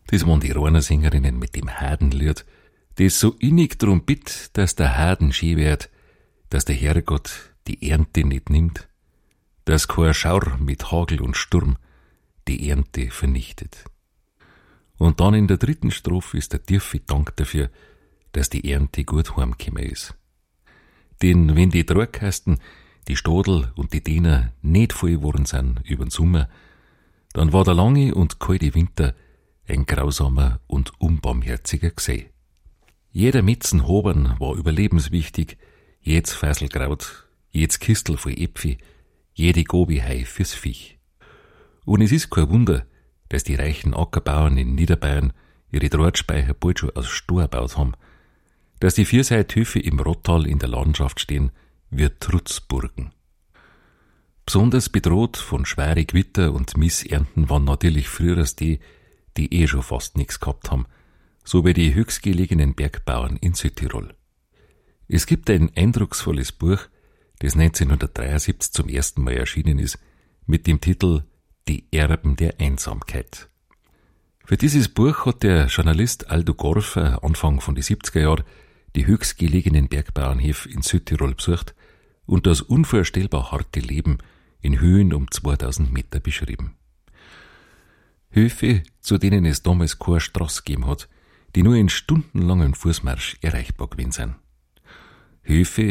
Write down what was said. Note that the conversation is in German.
Das waren die Rheinersingerinnen mit dem Herdenlied, das so innig drum bitt, dass der Herden schön wird, dass der Herrgott die Ernte nicht nimmt, dass kein Schauer mit Hagel und Sturm die Ernte vernichtet. Und dann in der 3. Strophe ist der tiefe Dank dafür, dass die Ernte gut heimgekommen ist. Denn wenn die Tragkasten, die Stadel und die Diener nicht voll geworden sind übern Sommer, dann war der lange und kalte Winter ein grausamer und unbarmherziger gseh. Jeder Metzen Hobern war überlebenswichtig, jedes Feiselkraut, jedes Kistel voll Äpfel, jede Gobihei fürs Viech. Und es ist kein Wunder, dass die reichen Ackerbauern in Niederbayern ihre Drahtspeicher bald schon aus Stroh gebaut haben, dass die Vierseithöfe im Rottal in der Landschaft stehen wie Trutzburgen. Besonders bedroht von schweren Gewitter und Missernten waren natürlich früher die schon fast nichts gehabt haben, so wie die höchstgelegenen Bergbauern in Südtirol. Es gibt ein eindrucksvolles Buch, das 1973 zum ersten Mal erschienen ist, mit dem Titel Die Erben der Einsamkeit. Für dieses Buch hat der Journalist Aldo Gorfer Anfang von die 70er Jahren die höchstgelegenen Bergbauernhöfe in Südtirol besucht und das unvorstellbar harte Leben in Höhen um 2000 Meter beschrieben. Höfe, zu denen es damals keine Straße gegeben hat, die nur in stundenlangen Fußmarsch erreichbar gewesen sind. Höfe,